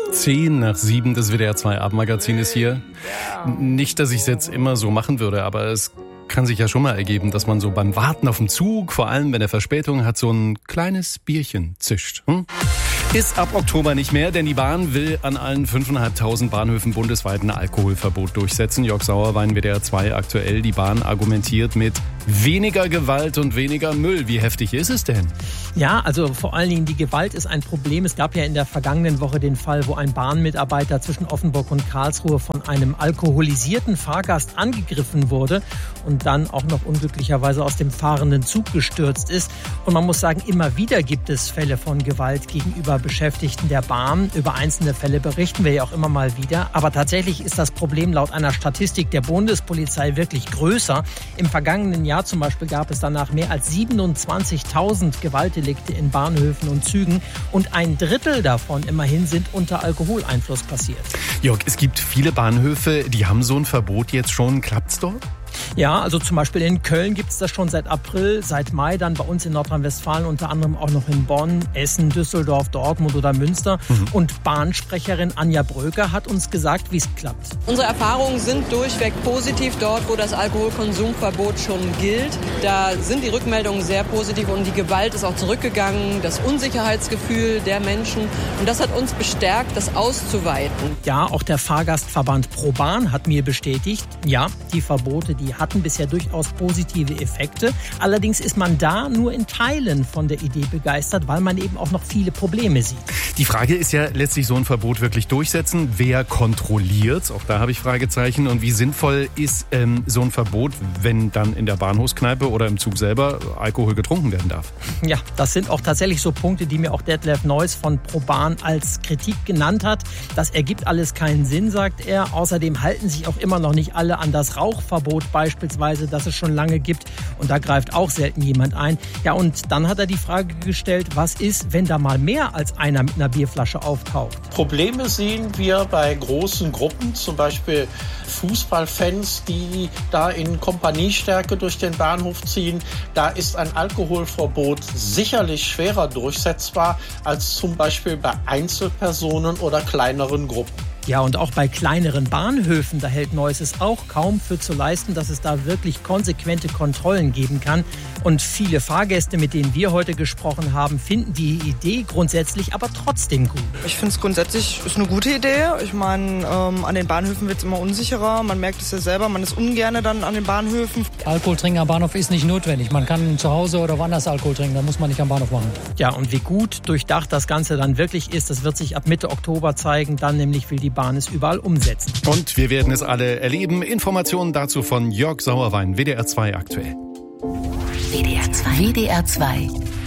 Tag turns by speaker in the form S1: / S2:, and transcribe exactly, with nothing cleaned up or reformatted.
S1: Zehn nach sieben, das W D R zwei Abendmagazin ist hier. Nicht, dass ich es jetzt immer so machen würde, aber es kann sich ja schon mal ergeben, dass man so beim Warten auf den Zug, vor allem wenn er Verspätung hat, so ein kleines Bierchen zischt. Hm? Ist ab Oktober nicht mehr, denn die Bahn will an allen fünftausendfünfhundert Bahnhöfen bundesweit ein Alkoholverbot durchsetzen. Jörg Sauerwein, W D R zwei aktuell. Die Bahn argumentiert mit weniger Gewalt und weniger Müll. Wie heftig ist es denn?
S2: Ja, also vor allen Dingen die Gewalt ist ein Problem. Es gab ja in der vergangenen Woche den Fall, wo ein Bahnmitarbeiter zwischen Offenburg und Karlsruhe von einem alkoholisierten Fahrgast angegriffen wurde und dann auch noch unglücklicherweise aus dem fahrenden Zug gestürzt ist. Und man muss sagen, immer wieder gibt es Fälle von Gewalt gegenüber Beschäftigten der Bahn. Über einzelne Fälle berichten wir ja auch immer mal wieder. Aber tatsächlich ist das Problem laut einer Statistik der Bundespolizei wirklich größer. Im vergangenen Jahr zum Beispiel gab es danach mehr als siebenundzwanzigtausend Gewaltdelikte in Bahnhöfen und Zügen. Und ein Drittel davon immerhin sind unter Alkoholeinfluss passiert.
S1: Jörg, es gibt viele Bahnhöfe, die haben so ein Verbot jetzt schon. Klappt's dort?
S2: Ja, also zum Beispiel in Köln gibt es das schon seit April, seit Mai dann bei uns in Nordrhein-Westfalen, unter anderem auch noch in Bonn, Essen, Düsseldorf, Dortmund oder Münster. Mhm. Und Bahnsprecherin Anja Bröker hat uns gesagt, wie es klappt.
S3: Unsere Erfahrungen sind durchweg positiv dort, wo das Alkoholkonsumverbot schon gilt. Da sind die Rückmeldungen sehr positiv und die Gewalt ist auch zurückgegangen, das Unsicherheitsgefühl der Menschen. Und das hat uns bestärkt, das auszuweiten.
S2: Ja, auch der Fahrgastverband ProBahn hat mir bestätigt, ja, die Verbote, die hatten bisher durchaus positive Effekte. Allerdings ist man da nur in Teilen von der Idee begeistert, weil man eben auch noch viele Probleme sieht.
S1: Die Frage ist ja letztlich, so ein Verbot wirklich durchsetzen. Wer kontrolliert? Auch da habe ich Fragezeichen. Und wie sinnvoll ist ähm, so ein Verbot, wenn dann in der Bahnhofskneipe oder im Zug selber Alkohol getrunken werden darf?
S2: Ja, das sind auch tatsächlich so Punkte, die mir auch Detlef Neuss von ProBahn als Kritik genannt hat. Das ergibt alles keinen Sinn, sagt er. Außerdem halten sich auch immer noch nicht alle an das Rauchverbot beispielsweise, das es schon lange gibt. Und da greift auch selten jemand ein. Ja, und dann hat er die Frage gestellt, was ist, wenn da mal mehr als einer mit einer Bierflasche auftaucht?
S4: Probleme sehen wir bei großen Gruppen, zum Beispiel Fußballfans, die da in Kompaniestärke durch den Bahnhof ziehen. Da ist ein Alkoholverbot sicherlich schwerer durchsetzbar als zum Beispiel bei Einzelpersonen oder kleineren Gruppen.
S2: Ja, und auch bei kleineren Bahnhöfen, da hält Neuss es auch kaum für zu leisten, dass es da wirklich konsequente Kontrollen geben kann. Und viele Fahrgäste, mit denen wir heute gesprochen haben, finden die Idee grundsätzlich aber trotzdem gut.
S5: Ich finde es grundsätzlich ist eine gute Idee. Ich meine, ähm, an den Bahnhöfen wird es immer unsicherer. Man merkt es ja selber, man ist ungerne dann an den Bahnhöfen.
S6: Alkohol trinken am Bahnhof ist nicht notwendig. Man kann zu Hause oder woanders Alkohol trinken, da muss man nicht am Bahnhof machen.
S2: Ja, und wie gut durchdacht das Ganze dann wirklich ist, das wird sich ab Mitte Oktober zeigen. Dann nämlich will die Bahn es überall umsetzen.
S1: Und wir werden es alle erleben. Informationen dazu von Jörg Sauerwein, W D R zwei aktuell.
S7: W D R zwei. W D R zwei.